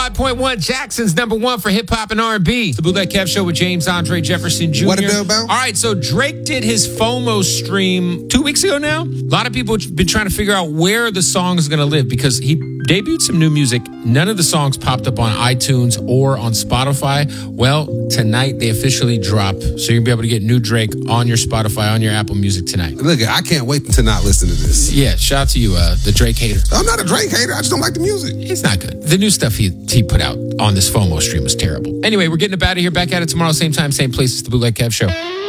105.1, Jackson's number one for hip hop and R&B. It's the Bootleg Kev Show with James Andre Jefferson Jr. What it do about? All right, so Drake did his FOMO stream 2 weeks ago now. A lot of people have been trying to figure out where the song is going to live because he debuted some new music. None of the songs popped up on iTunes or on Spotify. Well, tonight they officially drop. So you're going to be able to get new Drake on your Spotify, on your Apple Music tonight. Look, I can't wait to not listen to this. Yeah, shout out to you, the Drake hater. I'm not a Drake hater. I just don't like the music. It's not good. The new stuff he put out on this FOMO stream was terrible. Anyway, we're getting up out of here. Back at it tomorrow, same time, same place. It's the Bootleg Kev Show.